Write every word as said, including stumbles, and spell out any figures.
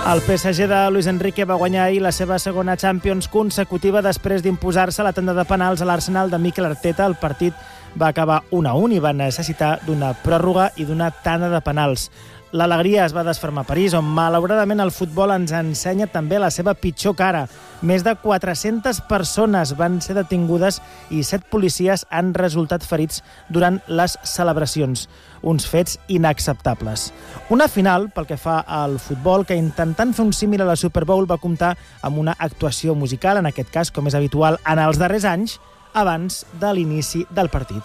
El P S G de Luis Enrique va guanyar ahir la seva segona Champions consecutiva després d'imposar-se a la tanda de penals a l'Arsenal de Mikel Arteta. El partit va acabar un a un i va necessitar d'una pròrroga i d'una tanda de penals. L'alegria es va desfermar a París, on malauradament el futbol ens ensenya també la seva pitjor cara. Més de quatre-centes persones van ser detingudes i set policies han resultat ferits durant les celebracions. Uns fets inacceptables. Una final, pel que fa al futbol, que intentant fer un símil a la Super Bowl va comptar amb una actuació musical, en aquest cas, com és habitual en els darrers anys, abans de l'inici del partit.